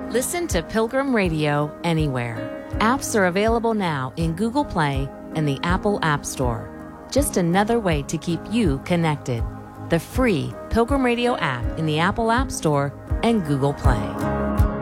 Listen to Pilgrim Radio anywhere. Apps are available now in Google Play and the Apple App Store. Just another way to keep you connected. The free Pilgrim Radio app in the Apple App Store and Google Play.